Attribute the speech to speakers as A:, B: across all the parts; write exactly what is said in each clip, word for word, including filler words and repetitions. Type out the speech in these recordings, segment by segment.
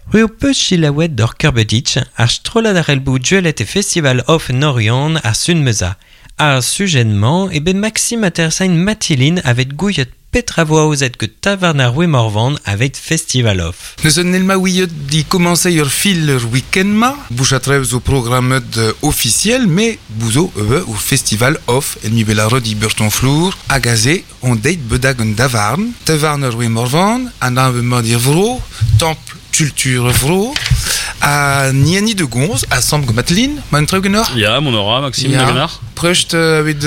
A: Rue peu chilawet d'or Kerbeditch, ar stroladar elbou duelet e Festival of Norion ar Sunmeza. Ar sujennement, e ben Maxime Atersain Matilin avec gouillet petra voaouzet que taverne ar Wemorvan avec Festival of.
B: Neus an elma ouiet di komanse ur fil ur week-end ma, bouch atrev zo programmet uh, officiel, mais bouzo eue au Festival of, el mi bela rod i burton flour, agaze, on deit bedag un davarn, tavarn ur Wemorvan, an an ma dir vro, temple culture vro, a niani de gonz, a samg Matlin, man treugenor?
C: Ja, mon aura, Maxime
B: Ja.
C: Nagenar.
B: Precht uh, avec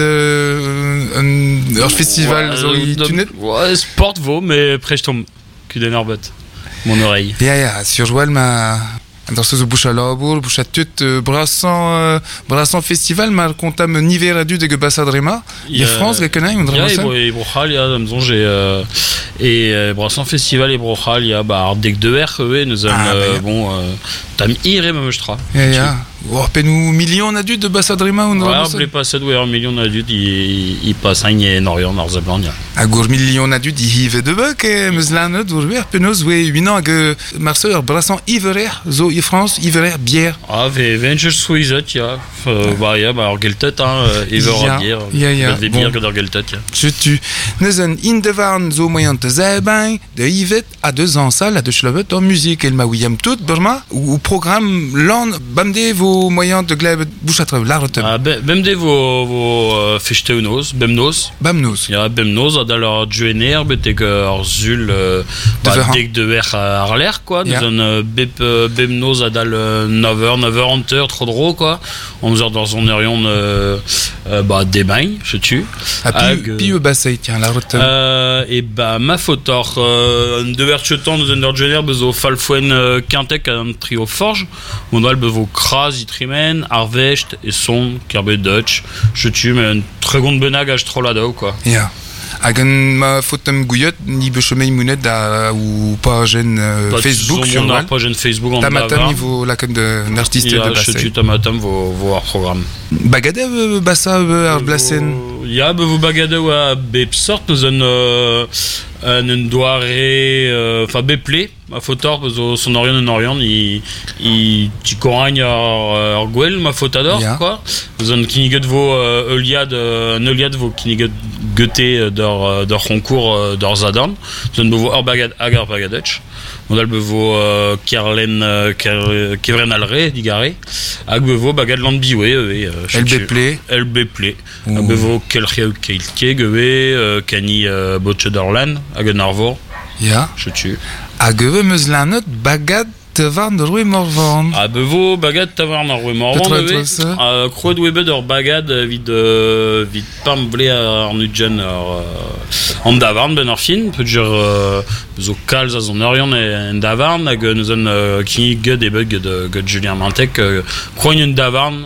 B: de, un, ur festival
C: Ouais,
B: zo i
C: de-
B: tunet?
C: Ouais, sport vaut, mais prestom. Kuden arbet. Mon oreille.
B: Ja, ja, sur Joël ma... Dans ce bouche à labour, bouche à tut, euh, brassant, euh, brassant festival, ma contam niver a dû de Gebassadrema. Il y a France, les canins, on
C: Ja,
B: drame ça.
C: et Brochal, ja, da mzon j'ai euh, et euh, Brassan Festival et Brochal, ja, bah ardek de R, eux, nous avons
B: Ah, bah,
C: euh,
B: ja.
C: bon, euh, tam ire même stra.
B: Ja, ja. Oh, penou millions a dû de Bassadrema, on
C: Ouais,
B: drame
C: on
B: ça.
C: voulait passer de un million d'adultes, il il passe un et Norion dans Zablan, ja.
B: A gour millions a dû d'hive de buck, et meuslan d'our ver, penos, ouais, huit ans, que Marseille, brassant Iverer, zo i France, Iverer, bière.
C: Ah, ve Vengers Suizet, ja. Euh, bah, ja, bah, Orgeltet, hein, Ever
B: Ja,
C: bière.
B: ja, ja,
C: Ve
B: bon.
C: bière que d'Orgeltet, ja.
B: Je tue. Neuzen in de varn zo moyen te zebin, de Yvet à deux ans ça, la de Schlevet en musique, el ma William tout, Burma, ou programme l'an, bamde vos moyens de gleb, bouche à travers, la retem.
C: Ah, be- bem de vo, vo euh, fechteunos, bemnos.
B: Bamnos.
C: Ja, bemnos, ad alors juener, betek ar zul, euh,
B: De
C: bah,
B: Verhan.
C: dek de ver ar l'air, quoi. Nous
B: Ja.
C: on euh, bep, euh, bemnos ad al euh, neuf heures, neuf heures hunter, trop drôle, quoi. On faisait dans son erion, euh, euh, bah, des bains, je tue.
B: Ah,
C: Hag,
B: pi,
C: euh,
B: pi e bassei, tiens, la retem.
C: Euh, et bah ma photor euh, de verchetan nous under gener bezo falfoen euh, quintek un trio forge mon doit bevo kras itrimen arvecht et son kerbe dutch je tue mais un très grande benag à strolado quoi.
B: Ja. Hagen ma fotem gouillet, ni bechemei mounet da, ou pas gêne euh,
C: Pas
B: Facebook
C: sur
B: sur
C: mon
B: Val.
C: pas jeune Facebook en
B: Tamatam
C: bavard.
B: niveau la comme de l'artiste de
C: Ja, je
B: bassei.
C: tue tamatam vos vos programme.
B: Bagade euh, bassa euh, ar blasen.
C: Ja, bevo bagade oa bep sort nous un euh, un un doare euh, enfin beplé ma photor bezo son orion en orion il il tu coragne ar ar gwell ma photador
B: Ja.
C: quoi nous un kiniget vo euh, euliad euh, un euliad vo kiniget gote d'or euh, d'or concours euh, d'or zadan nous un bevo ar bagade agar bagadetch on a le bevo euh, Kerlen euh, Ker- Kevren alre digare ag bevo bagade land biwe et
B: El beplé.
C: El beplé.
B: Ouh.
C: A bevo kelcheu keilke gewe euh, kani euh, botche d'Orlan hag un arvor
B: Ja.
C: je tue.
B: A geve meus lanot bagad te varn de Rue Morvan.
C: A bevo bagad tavarn ar we morvan
B: Petra
C: dewe.
B: trosa.
C: A kroed webet ur bagad euh, vid euh, vid pam ble ar nudjen ar euh, an davarn ben ar fin peut dire euh, zo kalz a zon orion en davarn hag nous an euh, kini gud e bug de gud Julien Mantek euh, kroen un davarn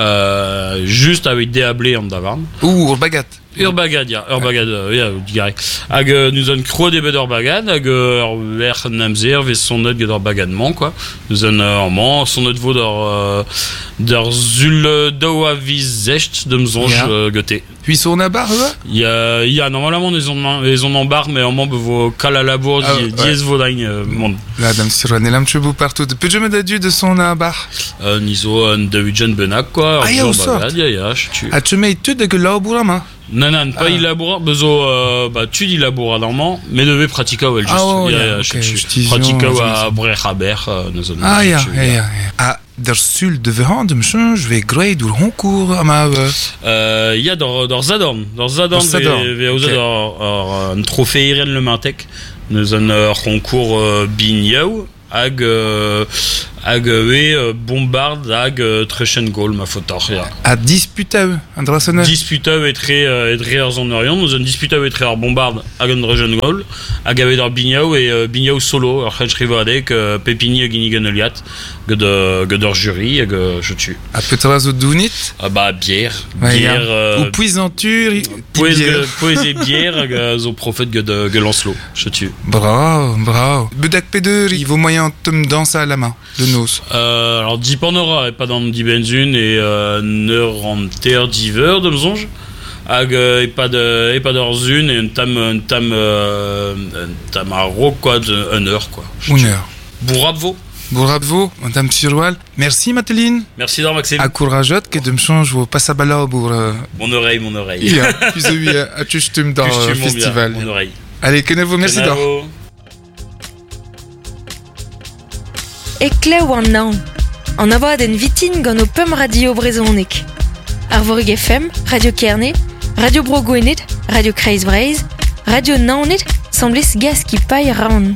C: euh, juste avec des ablés en davarn.
B: Ou ur bagad.
C: Ur bagad, ya, ur bagad, euh, ya, digare. Hag euh, nous an kro debet ur bagad, hag euh, ur ver namzer vez son not gant ur bagadman, quoi. Nous an euh, an man, son not vo d'ur euh, d'ur zul euh, daoa viz zecht de mzonj
B: Ja.
C: euh, gote.
B: Puis sur na bar, eux?
C: Ya, ya, normalement, ils ont, ils ont en bar, mais en man bevo kal à la bourre,
B: Ah,
C: di-
B: ouais.
C: diez vodain, euh, monde.
B: La dame sur un élam chebou partout. Peu de me dadu de son na bar.
C: Euh, nizo an davidjan benak, quoi.
B: Ah, ya,
C: ur
B: ou sort.
C: bagad, ya, ya, je tue.
B: A tu mets tout de que là au bout ma.
C: Non, non, pas
B: Ah.
C: il laboura, bezo, euh, bah, tu dis laboura normalement, mais devait pratiquer ou elle juste.
B: Ah, oh,
C: Ya,
B: ya,
C: ya,
B: ok,
C: je- je-
B: je dis,
C: pratiquer
B: non,
C: ou
B: je
C: à
B: dis.
C: Brechaber, euh, nous avons-
B: Ah
C: je-
B: ja,
C: je-
B: ja, ja. Ah, der sul de verhan de mchon, je vais grade ou honcourt à ma.
C: Euh, il y a dans, dans Zadorn, dans Zadorn,
B: Dans Zadorn,
C: ve- ve-
B: ok.
C: ouzet ar- ar- un trophée Irene Le Mantec, nous avons un concours euh, Bignau, hag, euh, hag, oui, euh, bombarde, hag, euh, trechen goal, ma photo, ya.
B: A disputa eux, Andrasana.
C: Disputa etre euh, etre ar zon orion, nous avons disputa etre ar bombarde hag un drejen goal, hag avet ar Bignau et euh, Bignau solo, ar French Rivadek, euh, Pepini hag inigen eliat, ged euh, ged ur jury, hag euh, je tue.
B: A petra zo dounit.
C: Ah bah, bière,
B: Ouais,
C: bière,
B: ya.
C: euh,
B: Ou puisantur.
C: poez poez et bière, hag euh, zo profet ged euh, ged Lancelot, je tue.
B: Bravo, bravo. Bedak pedeur, il vaut moyen de danser à la main, de nos.
C: Euh, alors, dix panora et pas dans dix benzune et euh, neur en terre d'hiver de mzonge. Hag euh, et pas de et pas d'orzune et un tam un tam euh, un tam à ro quoi de un heure quoi. Je
B: Une
C: tue.
B: heure.
C: Bourrabvo.
B: Bravo, madame Surwal. Merci, Mateline.
C: Merci d'or, Maxime.
B: À courageux, que de me changer au passabala pour.
C: Mon oreille, mon oreille.
B: Il y a plus de lui à Tustum dans le festival.
C: Mon oreille.
B: Allez, Kenevo, merci d'or.
D: Ekle oan naon. An avad en vitin gant o pem radio brezonek. Ar Vorug F M, Radio Kerne, Radio Brogouenet, Radio Kreiz Vreiz, Radio Naonet, semblez gas ki paille raon.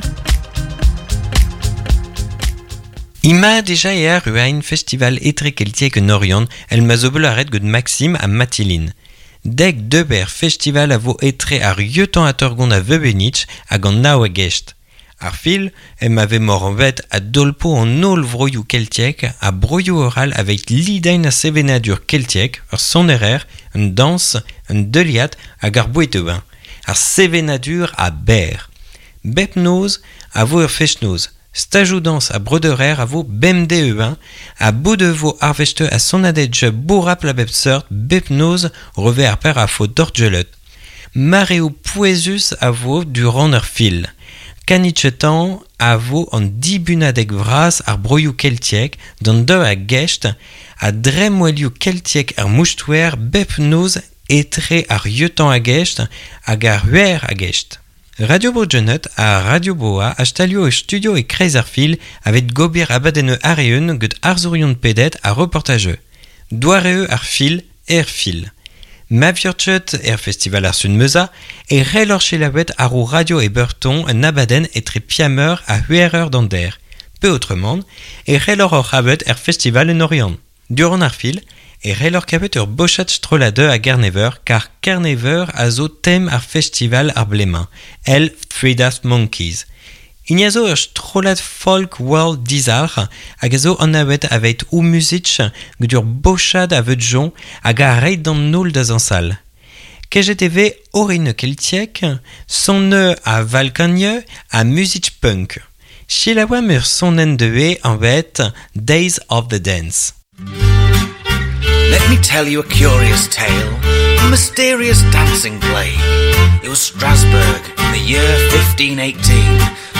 A: Ima deja e ar un festival etre keltiek en Orion, el ma zo belaret gant Maxime a Matilin. Dek deber festival a vo etre ar yeutan a torgont a Veubenitch hag an nao a gest. Ar fil, em ave mor an vet a dolpo an nol vroioù keltiek a broioù oral avec lidain a sevenadur keltiek, ar sonerer, un dans, un deuliad hag ar boueteouin. Ar sevenadur a ber. Bep noz a vo ur fechnoz. Stajou dans a broderer a vo bemde euin, a bout de vo arveste a sonadedje bourrap la bep seurt, bep noz reve ar per a fo dorgelet. Mareo pouezus a vo durant ur fil. Kanitchetan a vo an dibunadeg vras ar broioù keltiek, d'an deu a gest, a dremoelioù keltiek ar moustouer bep noz etre ar yeutan a gest hag ar huer a gest. Radio Bourgenet a Radio Boa a stalio e studio e kreiz ar fil avet gober abaden e areun gant arzourion pedet a reportageux. Doare ar fil er fil. Ma virtut er festival ar sun-meuza e relor chelabet ar o radio e beurton un abaden etre piameur a huereur d'ander. Peu autrement, e relor or rabet er festival en Orient. Durant ar fil, e relor kabet ur bochat strolade a Garnever, car Garnever a zo tem ar festival ar blemañ, el Three Daft Monkeys. In a zo ur strolad folk world dizar, hag a zo an avet avet ou musitch gant ur bochat a veudjon hag a reit d'an nol da zansal. Kejet eve orine keltiek, son neu a valkagne a musitch punk. Chilaouam ur sonen de e an vet Days of the Dance.
E: Let me tell you a curious tale, a mysterious dancing plague. It was Strasbourg in the year fifteen eighteen.